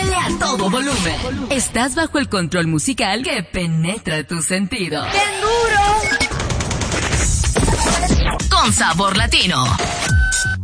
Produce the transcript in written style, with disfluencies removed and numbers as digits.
Súbele a todo volumen. Estás bajo el control musical que penetra tus sentidos. ¡Bien duro! Con sabor latino.